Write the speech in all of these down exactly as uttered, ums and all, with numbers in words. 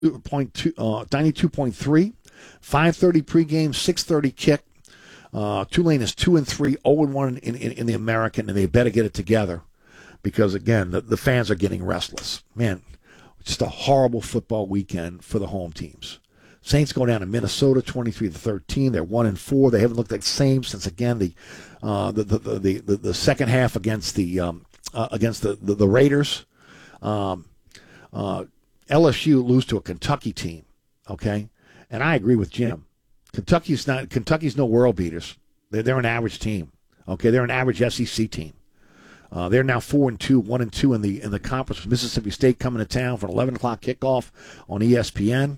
point two, uh, ninety-two point three. five thirty pregame, six thirty kick. Uh, Tulane is two and three, zero and one in, in, in the American, and they better get it together because, again, the, the fans are getting restless. Man, just a horrible football weekend for the home teams. Saints go down to Minnesota, twenty-three to thirteen. They're one and four. They haven't looked like the same since, again, the uh, the, the, the, the the second half against the um, uh, against the the, the Raiders. Um, uh, L S U lose to a Kentucky team. Okay, and I agree with Jim. Kentucky's not Kentucky's no world beaters. They're they're an average team. Okay, they're an average S E C team. Uh, they're now four and two, one and two in the in the conference. Mississippi State coming to town for an eleven o'clock kickoff on E S P N.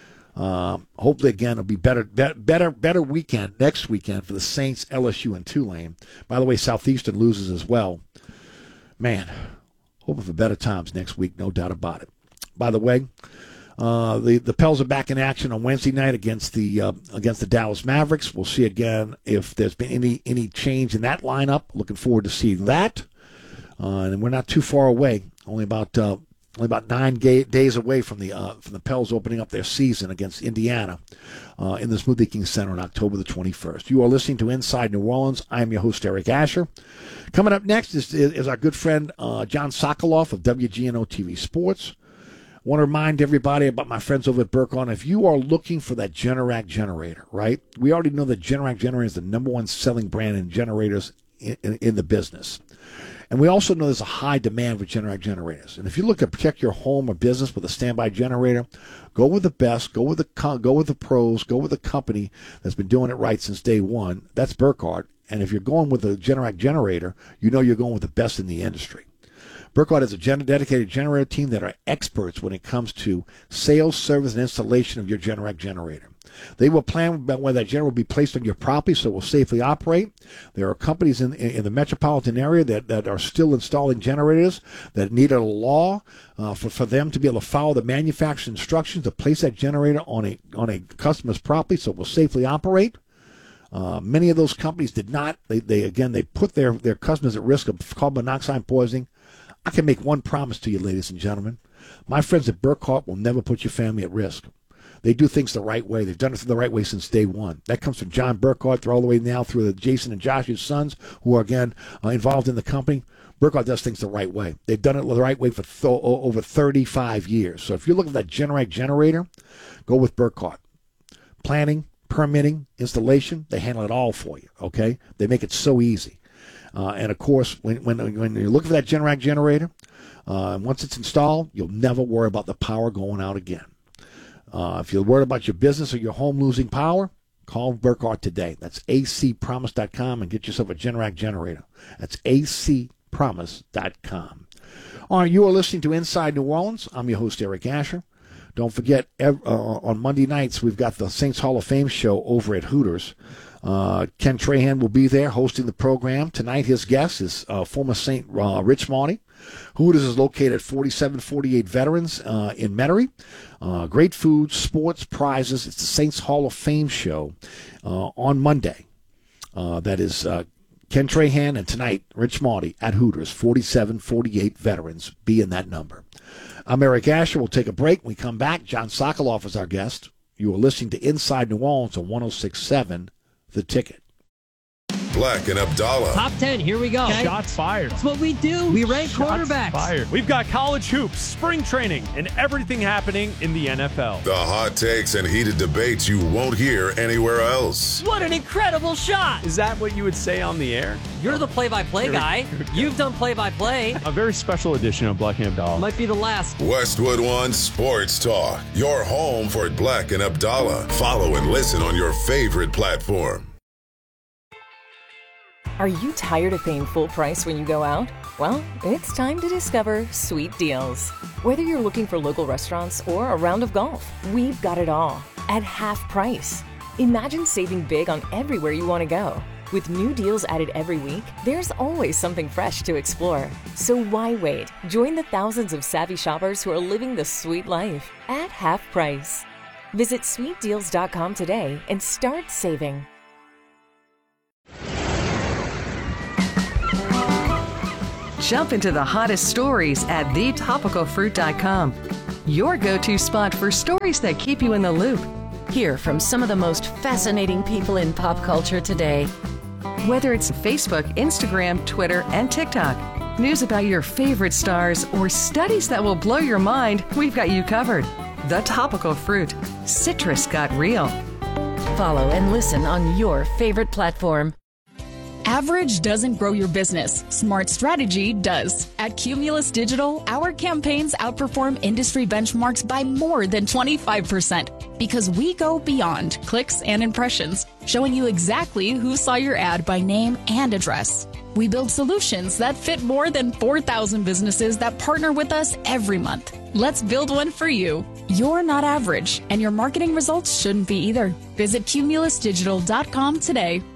Um, hopefully, again, it'll be better, better, better weekend next weekend for the Saints, L S U, and Tulane. By the way, Southeastern loses as well. Man, hoping for better times next week, no doubt about it. By the way, uh, the the Pels are back in action on Wednesday night against the uh, against the Dallas Mavericks. We'll see again if there's been any any change in that lineup. Looking forward to seeing that. Uh, and we're not too far away. Only about. Uh, Only about nine ga- days away from the uh, from the Pels opening up their season against Indiana uh, in the Smoothie King Center on October the twenty-first. You are listening to Inside New Orleans. I am your host, Eric Asher. Coming up next is, is our good friend uh, John Sokoloff of W G N O T V Sports. I want to remind everybody about my friends over at Burkhardt. If you are looking for that Generac generator, right? We already know that Generac generator is the number one selling brand in generators in, in, in the business. And we also know there's a high demand for Generac generators. And if you look to protect your home or business with a standby generator, go with the best, go with the go with the pros, go with the company that's been doing it right since day one. That's Burkhardt. And if you're going with a Generac generator, you know you're going with the best in the industry. Burkhardt is a gen- dedicated generator team that are experts when it comes to sales, service, and installation of your Generac generator. They will plan about when that generator will be placed on your property so it will safely operate. There are companies in, in the metropolitan area that, that are still installing generators that need a law uh, for, for them to be able to follow the manufacturer's instructions to place that generator on a on a customer's property so it will safely operate. Uh, many of those companies did not. They, they again, they put their, their customers at risk of carbon monoxide poisoning. I can make one promise to you, ladies and gentlemen. My friends at Burkhardt will never put your family at risk. They do things the right way. They've done it the right way since day one. That comes from John Burkhardt through all the way now through the Jason and Josh's sons, who are, again, uh, involved in the company. Burkhardt does things the right way. They've done it the right way for th- over thirty-five years. So if you're looking for that Generac generator, go with Burkhardt. Planning, permitting, installation, they handle it all for you, okay? They make it so easy. Uh, and, of course, when, when, when you're looking for that Generac generator, uh, once it's installed, you'll never worry about the power going out again. Uh, if you're worried about your business or your home losing power, call Burkhardt today. That's A C promise dot com and get yourself a Generac generator. That's A C promise dot com. All right, you are listening to Inside New Orleans. I'm your host, Eric Asher. Don't forget, uh, on Monday nights, we've got the Saints Hall of Fame show over at Hooters. Uh, Ken Trahan will be there hosting the program. Tonight, his guest is uh, former Saint uh, Rich Marty. Hooters is located at forty-seven forty-eight Veterans uh, in Metairie. Uh, great food, sports, prizes. It's the Saints Hall of Fame show uh, on Monday. Uh, that is uh, Ken Trahan and tonight, Rich Marty at Hooters, forty-seven forty-eight Veterans. Be in that number. I'm Eric Asher. We'll take a break. When we come back, John Sokoloff is our guest. You are listening to Inside New Orleans on one oh six point seven The Ticket. Black and Abdallah. Top ten, here we go. Okay. Shots fired. That's what we do. We rank Shots quarterbacks. Fired. We've got college hoops, spring training, and everything happening in the N F L. The hot takes and heated debates you won't hear anywhere else. What an incredible shot. Is that what you would say on the air? You're the play-by-play Here we- guy. here we go. You've done play-by-play. A very special edition of Black and Abdallah. Might be the last. Westwood One Sports Talk. Your home for Black and Abdallah. Follow and listen on your favorite platform. Are you tired of paying full price when you go out? Well, it's time to discover Sweet Deals. Whether you're looking for local restaurants or a round of golf, we've got it all at half price. Imagine saving big on everywhere you want to go. With new deals added every week, there's always something fresh to explore. So why wait? Join the thousands of savvy shoppers who are living the sweet life at half price. Visit sweet deals dot com today and start saving. Jump into the hottest stories at the topical fruit dot com. your go-to spot for stories that keep you in the loop. Hear from some of the most fascinating people in pop culture today. Whether it's Facebook, Instagram, Twitter, and TikTok, news about your favorite stars, or studies that will blow your mind, we've got you covered. The Topical Fruit. Citrus got real. Follow and listen on your favorite platform. Average doesn't grow your business. Smart strategy does. At Cumulus Digital, our campaigns outperform industry benchmarks by more than twenty-five percent because we go beyond clicks and impressions, showing you exactly who saw your ad by name and address. We build solutions that fit more than four thousand businesses that partner with us every month. Let's build one for you. You're not average, and your marketing results shouldn't be either. Visit cumulus digital dot com today.